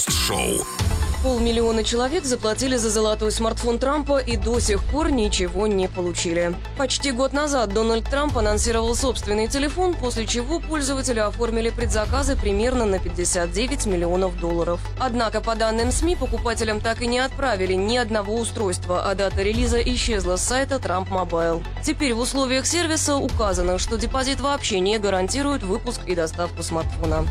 Шоу. 500 000 человек заплатили за золотой смартфон Трампа и до сих пор ничего не получили. Почти год назад Дональд Трамп анонсировал собственный телефон, после чего пользователи оформили предзаказы примерно на $59 миллионов. Однако, по данным СМИ, покупателям так и не отправили ни одного устройства, а дата релиза исчезла с сайта Trump Mobile. Теперь в условиях сервиса указано, что депозит вообще не гарантирует выпуск и доставку смартфона.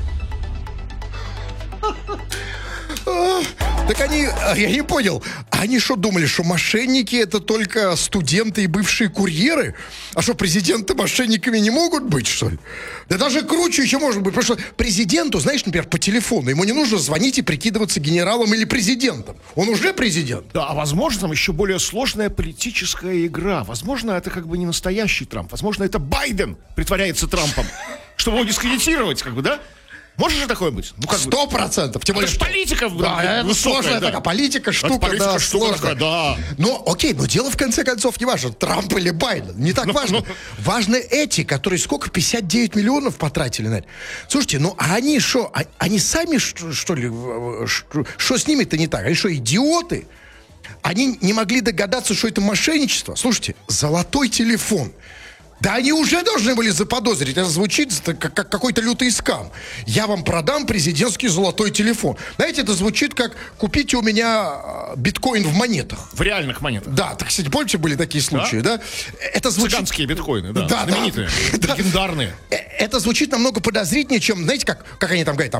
Так я не понял, они что думали, что мошенники это только студенты и бывшие курьеры? А что, президенты мошенниками не могут быть, что ли? Да даже круче еще может быть, потому что президенту, знаешь, например, по телефону, ему не нужно звонить и прикидываться генералом или президентом. Он уже президент. Да, а возможно, там еще более сложная политическая игра. Возможно, это как бы не настоящий Трамп. Возможно, это Байден притворяется Трампом, чтобы его дискредитировать, как бы, да? Может же такое быть? Ну, 100%. Тем более, это политика, да, это сложная такая политика, штука, политика, да, штука сложная. такая, да. Но окей, но дело в конце концов не важно, Трамп или Байден. Не так важно. Важны эти, которые сколько, 59 миллионов потратили на это. Слушайте, ну а они что? Они сами, что ли, что с ними-то не так? Они что, идиоты? Они не могли догадаться, что это мошенничество. Слушайте, золотой телефон. Да они уже должны были заподозрить. Это звучит как какой-то лютый скам. Я вам продам президентский золотой телефон. Знаете, это звучит как «купите у меня биткоин в монетах». В реальных монетах. Да, так, кстати, помните, были такие случаи, да? Это звучит... Цыганские биткоины, да. Да, знаменитые, да. легендарные. Это звучит намного подозрительнее, чем, знаете, как они там говорят,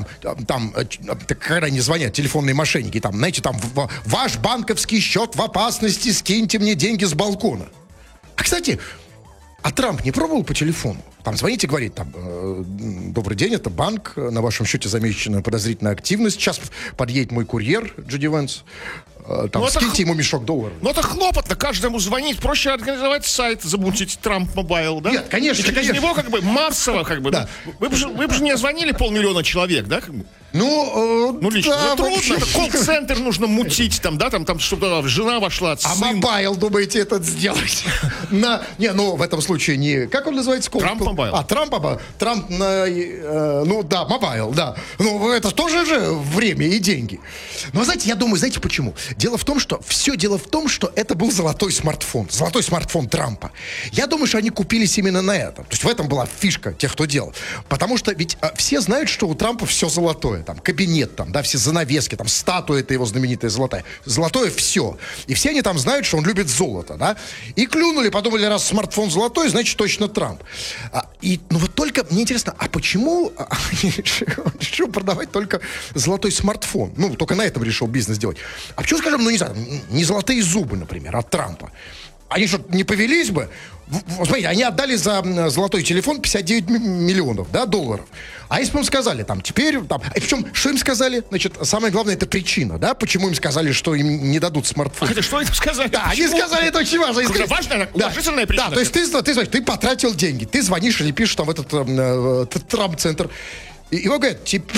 когда они звонят, телефонные мошенники, там, знаете, там, ваш банковский счет в опасности, скиньте мне деньги с балкона. А, кстати... А Трамп не пробовал по телефону? Там звоните, говорит, там, добрый день, это банк, на вашем счете замечена подозрительная активность, сейчас подъедет мой курьер, Джуди Венс, там, скиньте ему мешок долларов. Ну, это хлопотно, каждому звонить, проще организовать сайт, замутить Trump Mobile, да? Нет, конечно, и через конечно. него, как бы, массово, как бы, да. Вы бы же не звонили 500 000 человек, да, как бы? Ну, лично, да, трудно, вообще. это колл-центр нужно мутить, там, да, там, чтобы жена вошла, А сын. Mobile, думаете, это сделать? Не, ну, в этом случае не... Как он называется? Trump Mobile. А, Trump Mobile. Trump на... ну, да, Mobile, да. Ну, это тоже же время и деньги. Но, знаете, я думаю, знаете почему? Дело в том, что это был золотой смартфон Трампа. Я думаю, что они купились именно на этом. То есть в этом была фишка тех, кто делал. Потому что ведь все знают, что у Трампа все золотое. Там кабинет, там, да, все занавески, там статуя это его знаменитая золотая. Золотое все. И все они там знают, что он любит золото, да. И клюнули, подумали, раз смартфон золотой, значит точно Трамп. Ну вот только мне интересно, а почему они решил продавать только золотой смартфон? Ну, только на этом решил бизнес делать. А почему, скажем, ну не знаю, не золотые зубы, например, от Трампа? Они что, не повелись бы? Смотрите, они отдали за золотой телефон 59 миллионов, да, долларов. А если бы им сказали, там, теперь, там... Причем, что им сказали? Значит, самое главное, это причина, да? Почему им сказали, что им не дадут смартфон? А это что им сказали? Да, они сказали, это очень важно. Это важная, уважительная причина. Да, то есть ты потратил деньги, ты звонишь или пишешь там в этот Трамп-центр. И его говорят,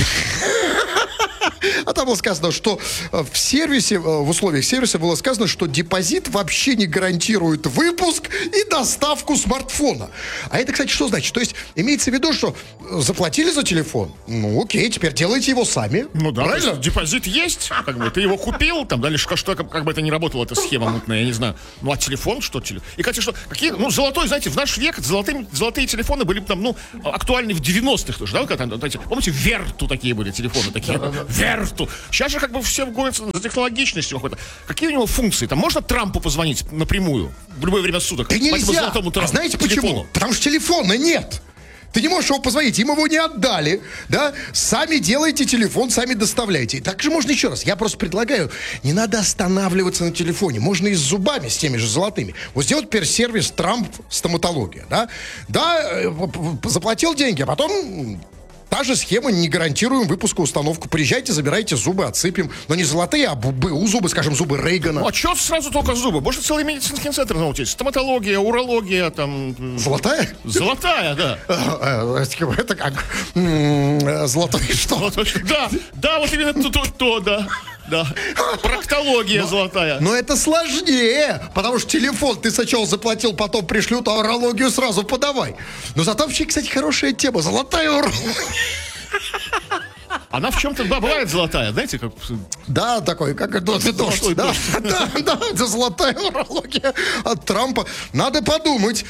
а там было сказано, что в условиях сервиса было сказано, что депозит вообще не гарантирует выпуск и доставку смартфона. А это, кстати, что значит? То есть имеется в виду, что заплатили за телефон, ну окей, теперь делайте его сами. Ну да, правильно? Депозит есть, как бы, ты его купил, там, дальше что, как бы это не работало, эта схема мутная, я не знаю. Ну а телефон, что телефон? И, кстати, что, золотой, знаете, в наш век золотые телефоны были там, актуальны в 90-х тоже, да, когда там, помните, Верту такие были телефоны, такие, Верту. Сейчас же как бы все гонятся за технологичностью какой-то. Какие у него функции? Там можно Трампу позвонить напрямую в любое время суток? Да нельзя. А знаете почему? Потому что телефона нет. Ты не можешь его позвонить, им его не отдали, да? Сами делайте телефон, сами доставляйте. Так же можно еще раз. Я просто предлагаю, не надо останавливаться на телефоне. Можно и с зубами, с теми же золотыми. Вот сделать теперь сервис Трамп стоматология, да? Да, заплатил деньги, а потом... Та же схема, не гарантируем выпуску, установку. Приезжайте, забирайте зубы, отсыпем. Но не золотые, а БУ зубы, скажем, зубы Рейгана. Ну, а что сразу только зубы? Можно целый медицинский центр научить. Стоматология, урология, там... Золотая? Золотая, да. Это как... Золотой что? Да, вот именно то, да. Да. Проктология золотая. Но это сложнее, потому что телефон ты сначала заплатил, потом пришлют, а урологию сразу подавай. Но зато вообще, кстати, хорошая тема. Золотая урология. Она в чем-то бывает золотая, знаете, как... Да, такой, как это дождь. Золотой Да, дождь. да, это золотая нумерология от Трампа. Надо подумать.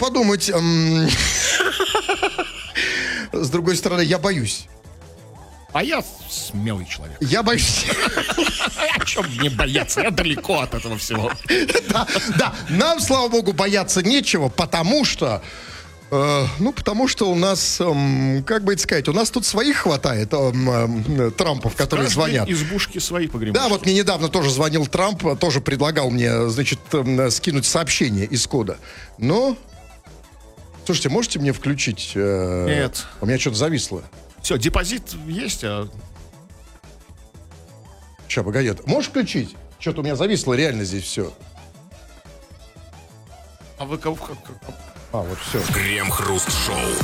С другой стороны, я боюсь. А я смелый человек. Я боюсь. О чем мне бояться? Я далеко от этого всего. Да, нам, слава богу, бояться нечего, потому что... потому что у нас, как бы это сказать, у нас тут своих хватает, Трампов, которые звонят. Избушки свои погребают. Да, вот мне недавно тоже звонил Трамп, тоже предлагал мне, значит, скинуть сообщение из кода. Но, слушайте, можете мне включить? Нет. У меня что-то зависло. Все, депозит есть, а... Сейчас, погоди. Можешь включить? Что-то у меня зависло реально здесь все. А вы кого... Вот все. Крем-хруст-шоу.